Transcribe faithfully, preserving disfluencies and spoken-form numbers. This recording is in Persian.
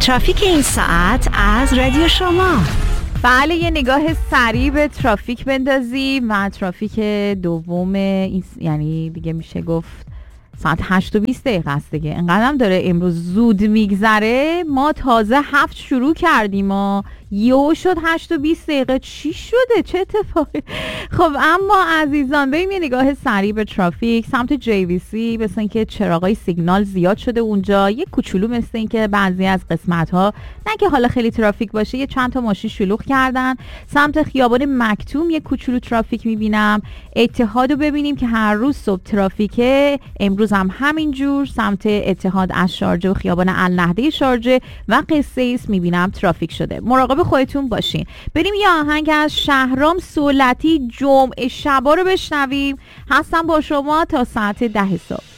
ترافیک این ساعت از رادیو شما. بله، یه نگاه سریع به ترافیک بندازیم و ترافیک دوم این س... یعنی دیگه میشه گفت ساعت هشت و بیست دقیقه است دیگه. انقدرم داره امروز زود میگذره. ما تازه هفت شروع کردیم و یو شد هشت و بیست دقیقه. چی شده؟ چه اتفاقی؟ خب اما عزیزان بریم یه نگاه سریع به ترافیک سمت جی وی سی. مثل اینکه چراغای سیگنال زیاد شده اونجا، یه کوچولو مثل اینکه بعضی از قسمت ها نه که حالا خیلی ترافیک باشه، یه چند تا ماشین شلوغ کردن. سمت خیابان مکتوم یه کوچولو ترافیک میبینم. اتحاد رو ببینیم که هر روز صبح ترافیکه، امروز هم همین جور. سمت اتحاد از شارجه و خیابان النهده شارجه و قصه ایست میبینم ترافیک شده. مراقب خودتون باشین. بریم یه آهنگ از شهرام سولتی جمعه شبا رو بشنویم. هستم با شما تا ساعت ده صبح.